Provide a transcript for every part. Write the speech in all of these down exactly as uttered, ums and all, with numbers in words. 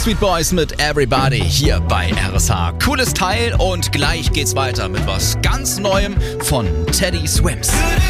Backstreet Boys mit Everybody hier bei R S H. Cooles Teil und gleich geht's weiter mit was ganz Neuem von Teddy Swims.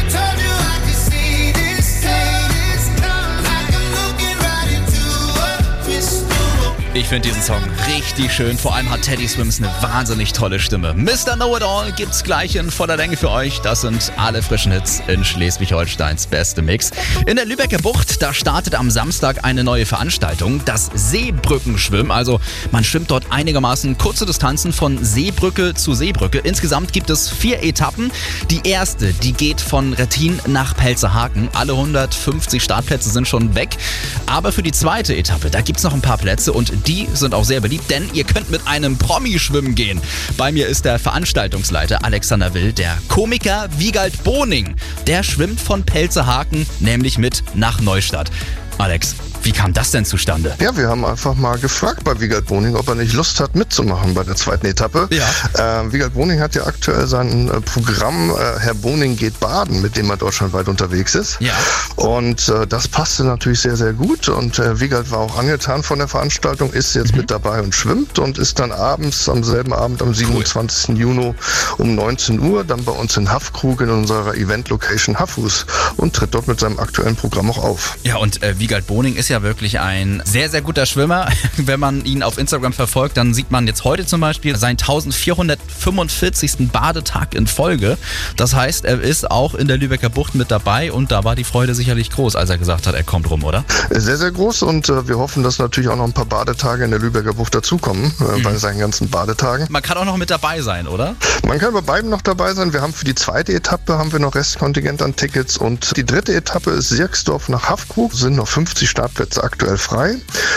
Ich finde diesen Song richtig schön. Vor allem hat Teddy Swims eine wahnsinnig tolle Stimme. Mister Know-It-All gibt's gleich in voller Länge für euch. Das sind alle frischen Hits in Schleswig-Holsteins beste Mix. In der Lübecker Bucht, da startet am Samstag eine neue Veranstaltung. Das Seebrückenschwimmen. Also man schwimmt dort einigermaßen kurze Distanzen von Seebrücke zu Seebrücke. Insgesamt gibt es vier Etappen. Die erste, die geht von Rettin nach Pelzerhaken. Alle hundertfünfzig Startplätze sind schon weg. Aber für die zweite Etappe, da gibt's noch ein paar Plätze und die sind auch sehr beliebt, denn ihr könnt mit einem Promi schwimmen gehen. Bei mir ist der Veranstaltungsleiter Alexander Will, der Komiker Wiegald Boning. Der schwimmt von Pelzerhaken nämlich mit nach Neustadt. Alex, wie kam das denn zustande? Ja, wir haben einfach mal gefragt bei Wiegald Boning, ob er nicht Lust hat mitzumachen bei der zweiten Etappe. Ja. Äh, Wiegald Boning hat ja aktuell sein äh, Programm äh, Herr Boning geht baden, mit dem er deutschlandweit unterwegs ist. Ja. Und äh, das passte natürlich sehr, sehr gut. Und äh, Wiegald war auch angetan von der Veranstaltung, ist jetzt mhm. mit dabei und schwimmt und ist dann abends, am selben Abend, am siebenundzwanzigsten Juni um neunzehn Uhr dann bei uns in Haffkrug in unserer Event-Location Haffhus und tritt dort mit seinem aktuellen Programm auch auf. Ja, und äh, Wiegald Boning ist ja wirklich ein sehr, sehr guter Schwimmer. Wenn man ihn auf Instagram verfolgt, dann sieht man jetzt heute zum Beispiel seinen eintausendvierhundertfünfundvierzigsten Badetag in Folge. Das heißt, er ist auch in der Lübecker Bucht mit dabei und da war die Freude sicherlich groß, als er gesagt hat, er kommt rum, oder? Sehr, sehr groß und äh, wir hoffen, dass natürlich auch noch ein paar Badetage in der Lübecker Bucht dazukommen, äh, mhm. bei seinen ganzen Badetagen. Man kann auch noch mit dabei sein, oder? Man kann bei beiden noch dabei sein. Wir haben für die zweite Etappe haben wir noch Restkontingent an Tickets und die dritte Etappe ist Sierksdorf nach Haffkrug, sind noch fünfzig Startplätze aktuell frei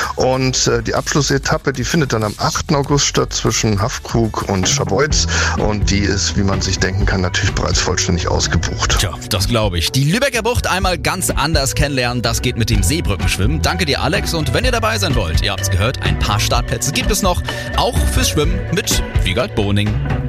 und äh, die Abschlussetappe, die findet dann am achten August statt zwischen Haffkrug und Scharbeutz und die ist, wie man sich denken kann, natürlich bereits vollständig ausgebucht. Tja, das glaube ich. Die Lübecker Bucht einmal ganz anders kennenlernen, das geht mit dem Seebrückenschwimmen. Danke dir, Alex, und wenn ihr dabei sein wollt, ihr habt es gehört, ein paar Startplätze gibt es noch, auch fürs Schwimmen mit Wiegald Boning.